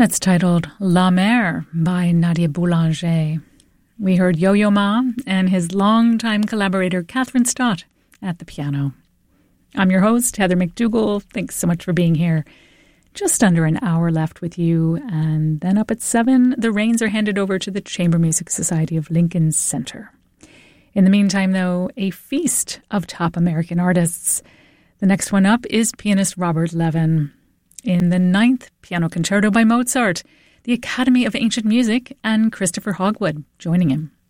That's titled La Mer by Nadia Boulanger. We heard Yo-Yo Ma and his longtime collaborator Catherine Stott at the piano. I'm your host, Heather McDougall. Thanks so much for being here. Just under an hour left with you, and then up at 7, the reins are handed over to the Chamber Music Society of Lincoln Center. In the meantime, though, a feast of top American artists. The next one up is pianist Robert Levin. In the 9th Piano Concerto by Mozart, the Academy of Ancient Music and Christopher Hogwood joining him.